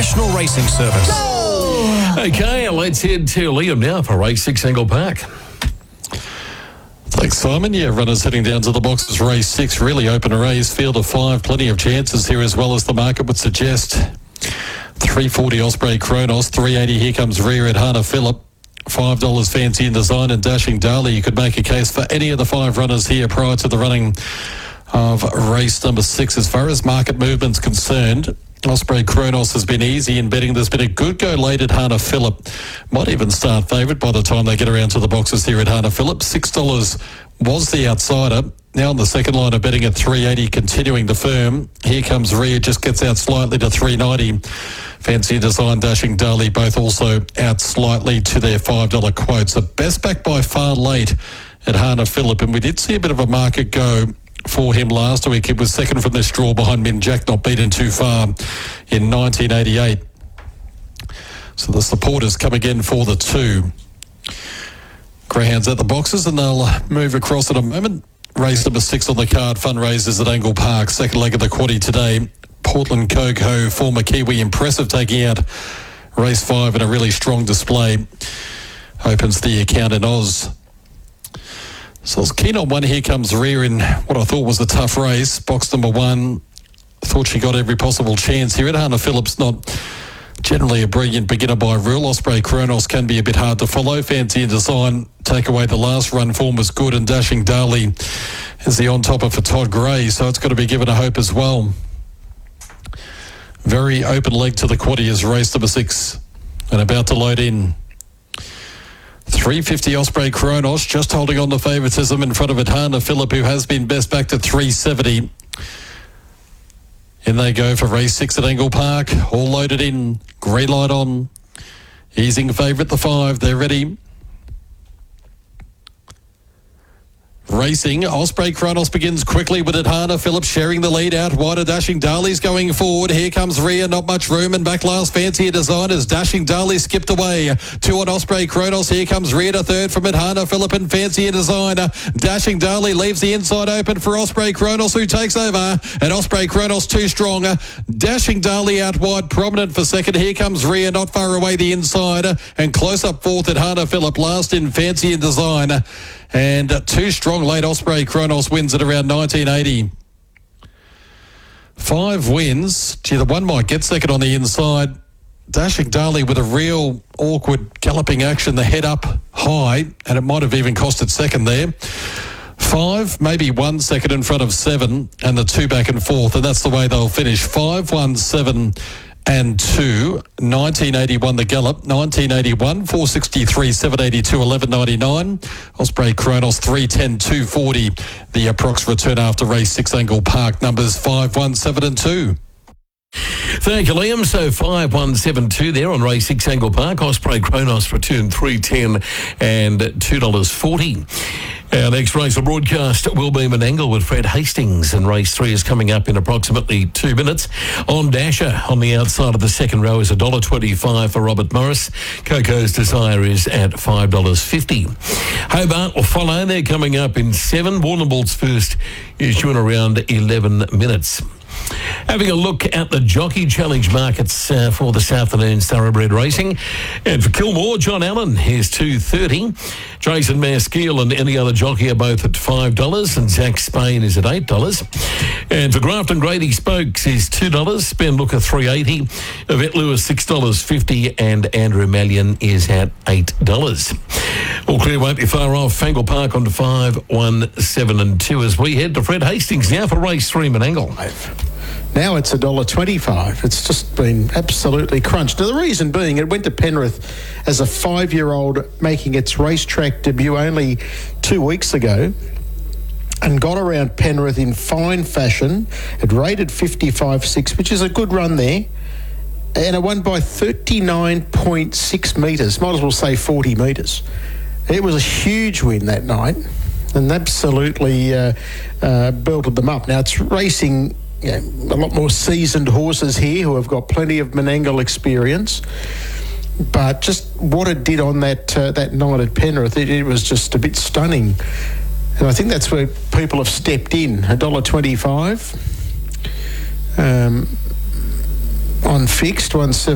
National Racing Service. Okay, let's head to Liam now for race 6, Angle Park. Thanks, Simon. Yeah, runners heading down to the boxes. Race 6, really open race. Field of 5, plenty of chances here as well as the market would suggest. 340 Osprey Kronos, 380 Here Comes Rhea at Hannah Phillip. $5 Fancy in Design and Dashing Darley. You could make a case for any of the 5 runners here prior to the running of race number 6. As far as market movement's concerned, Osprey Kronos has been easy in betting. There's been a good go late at Hannah Phillip. Might even start favourite by the time they get around to the boxes here at Hannah Phillip. $6 was the outsider. Now on the second line of betting at 380, continuing the firm. Here Comes Rhea, just gets out slightly to 390. Fancy Design, Dashing Darley, both also out slightly to their $5 quotes. The best back by far late at Hannah Phillip, and we did see a bit of a market go for him last week. It was second from this draw behind Min Jack, not beaten too far in 1988. So the supporters come again for the 2. Greyhounds at the boxes, and they'll move across in a moment. Race number 6 on the card, fundraisers at Angle Park. Second leg of the quaddie today. Portland Coco, former Kiwi, impressive, taking out race 5 in a really strong display. Opens the account in Oz. So I was keen on one. Here Comes Rhea in what I thought was a tough race. Box number 1. Thought she got every possible chance here at Hannah Phillips. Not generally a brilliant beginner by rule. Osprey Kronos can be a bit hard to follow. Fancy in Design, take away the last run form was good, and Dashing Darley is the on-topper for Todd Gray, so it's got to be given a hope as well. Very open leg to the quaddie as race number 6 and about to load in. 350 Osprey Kronos, just holding on to favouritism in front of it. Hannah Phillip, who has been best backed at 370. In they go for race 6 at Angle Park. All loaded in. Green light on. Easing favourite, the 5. They're ready. Racing, Osprey Kronos begins quickly with it. Hannah Phillips sharing the lead out wide. Dashing Darley's going forward. Here comes Rhea, not much room, and back last Fancy Design as Dashing Darley skipped away. 2 on Osprey Kronos. Here comes Rhea to third from it. Hannah Phillip and Fancy Design. Dashing Darley leaves the inside open for Osprey Kronos, who takes over, and Osprey Kronos too strong. Dashing Darley out wide, prominent for second. Here comes Rhea, not far away the inside, and close up fourth at Hannah Phillip. Last in Fancy Design. And too strong late. Osprey Kronos wins at around 1980. 5 wins. Gee, the one might get second on the inside. Dashing Darley with a real awkward galloping action. The head up high, and it might have even cost it second there. 5, maybe 1 second in front of 7, and the 2 back and forth, and that's the way they'll finish. 5, 1, 7 and 2. 1981 the gallop. 1981 463 782 1199. Osprey Kronos 310 240. The approx return after race 6 Angle Park. Numbers 5, 1, 7 and 2. Thank you, Liam. So 5172 there on race 6 Angle Park. Osprey Kronos return 310 and $2.40. Our next race of broadcast will be Menangle with Fred Hastings, and race 3 is coming up in approximately 2 minutes. On Dasher, on the outside of the second row, is $1.25 for Robert Morris. Coco's Desire is at $5.50. Hobart will follow. They're coming up in 7. Warrnambool's first is due in around 11 minutes. Having a look at the Jockey Challenge markets for this afternoon's thoroughbred racing. And for Kilmore, John Allen is $2.30. Jason Maskeel and any other jockey are both at $5, and Zach Spain is at $8. And for Grafton, Grady Spokes is $2. Ben Looker $3.80. Yvette Lewis $6.50, and Andrew Mallion is at $8. All clear, won't be far off. Angle Park on to 5, 1, 7 and 2 as we head to Fred Hastings now for race 3 Menangle. Now it's $1.25. It's just been absolutely crunched. Now, the reason being, it went to Penrith as a 5-year-old, making its racetrack debut only 2 weeks ago, and got around Penrith in fine fashion. It rated 55.6, which is a good run there. And it won by 39.6 metres, might as well say 40 metres. It was a huge win that night, and absolutely belted them up. Now, it's racing a lot more seasoned horses here who have got plenty of Menangle experience. But just what it did on that night at Penrith, it was just a bit stunning. And I think that's where people have stepped in. $1.25 on fixed, 1.7.